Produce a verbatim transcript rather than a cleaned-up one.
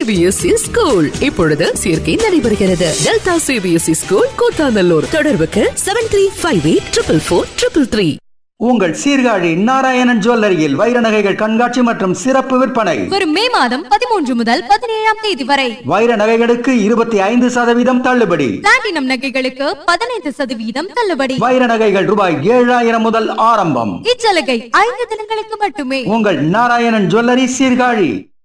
CBSE school இப்பொழுது சேர்க்கை நடைபெறுகிறது. Delta CBSE school Koothanallur. தொடர்புக்கு seven three five eight triple four triple three. உங்கள் சீர்காழி நாராயணன் ஜுவல்லரியில் வைர நகைகள் கண்காட்சி மற்றும் சிறப்பு விற்பனை வரும் மே மாதம் பதிமூன்று முதல் பதினேழாம் தேதி வரை. வைர நகைகளுக்கு இருபத்தி ஐந்து சதவீதம் தள்ளுபடி. பிளாட்டினம் நகைகளுக்கு பதினைந்து சதவீதம் தள்ளுபடி. வைர நகைகள் ரூபாய் ஏழாயிரம் முதல் ஆரம்பம். இச்சலுகை ஐந்து தினங்களுக்கு மட்டுமே. உங்கள் நாராயணன் ஜுவல்லரி சீர்காழி.